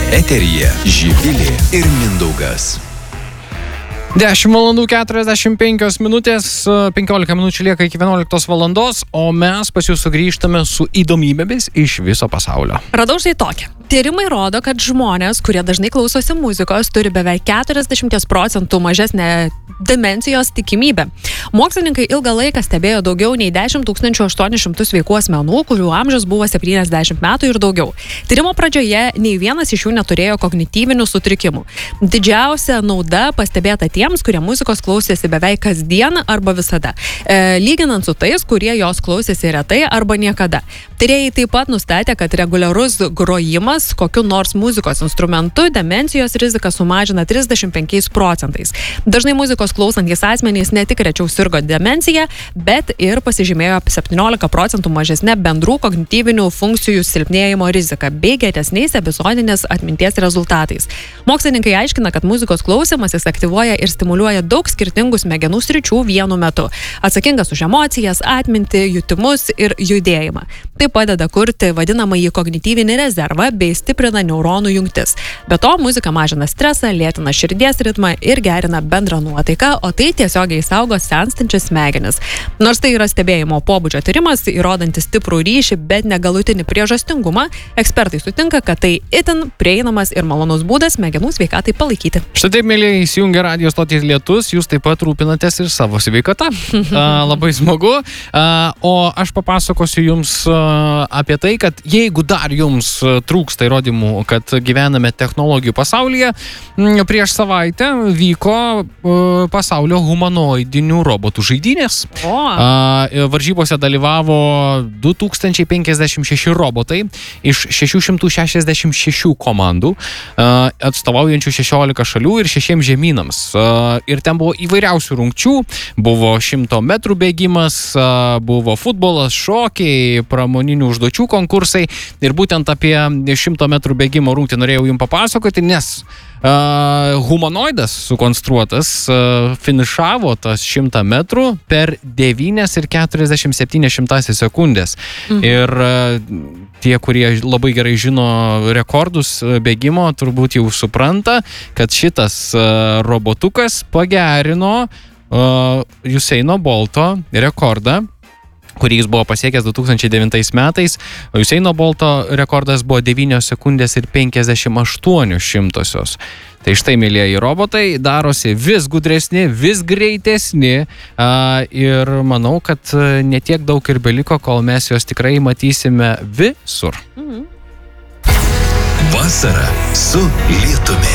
Eteryje Živilė ir Mindaugas. 10 valandų 45 minutės, 15 minučių lieka iki 11 valandos, o mes pas jūs sugrįžtame su įdomybėmis iš viso pasaulio. Radau štai tokią. Tyrimai rodo, kad žmonės, kurie dažnai klausosi muzikos, turi beveik 40% mažesnę demencijos tikimybę. Mokslininkai ilgą laiką stebėjo daugiau nei 10 800 sveikų asmenų, kurių amžius buvo 70 metų ir daugiau. Tyrimo pradžioje nei vienas iš jų neturėjo kognityvinių sutrikimų. Didžiausia nauda pastebėta tiems, kurie muzikos klausėsi beveik kasdien arba visada, lyginant su tais, kurie jos klausėsi retai arba niekada. Tyrėjai taip pat nustatė, kad reguliarus grojimas kokiu nors muzikos instrumentu demencijos riziką sumažina 35%. Dažnai muzikos klausantys asmenys ne tik rečiau sirgo demencija, bet ir pasižymėjo 17% mažesnė bendrų kognityvinių funkcijų silpnėjimo rizika bei geresniais epizodinės atminties rezultatais. Mokslininkai aiškina, kad muzikos klausymasis aktyvuoja ir stimuliuoja daug skirtingų smegenų sričių vienu metu, atsakingas už emocijas, atmintį, jutimus ir judėjimą. Tai padeda kurti vadinamąjį kognityvinį rezervą bei stiprina neuronų jungtis. Be to, muzika mažina stresą, lėtina širdies ritmą ir gerina bendrą nuotaiką, o tai tiesiogiai saugo senstančias smegenis. Nors tai yra stebėjimo pobūdžio tyrimas, įrodantis stiprų ryšį, bet negalutinį priežastingumą, ekspertai sutinka, kad tai itin prieinamas ir malonus būdas smegenų sveikatai palaikyti. Štai taip, mėlyje, įsijungia radijo stotys Lietus, jūs taip pat rūpinatės ir savo sveikatą. Labai smagu. O aš papasakosiu jums apie tai, kad jeigu dar jums trūksta įrodymų, kad gyvename technologijų pasaulyje, prieš savaitę vyko pasaulio humanoidinių robotų žaidynės. Varžybose dalyvavo 2056 robotai iš 666 komandų, atstovaujančių 16 šalių ir 6 žemynams. Ir ten buvo įvairiausių rungčių, buvo 100 metrų bėgimas, buvo futbolas, šokiai, pramoninių užduočių konkursai ir būtent apie 100 metrų bėgimo rungtį norėjau jums papasakoti, nes humanoidas sukonstruotas finišavo tas 100 metrų per 9,47 sekundės. Ir tie, kurie labai gerai žino rekordus bėgimo, turbūt jau supranta, kad šitas robotukas pagerino Usaino Bolto rekordą, kurį jis buvo pasiekęs 2009 metais. Usaino Bolto rekordas buvo 9 sekundės ir 58 Tai štai, mėlyjeji, robotai darosi vis gudresni, vis greitesni ir manau, kad netiek daug ir beliko, kol mes juos tikrai matysime visur. Vasara su lietumi.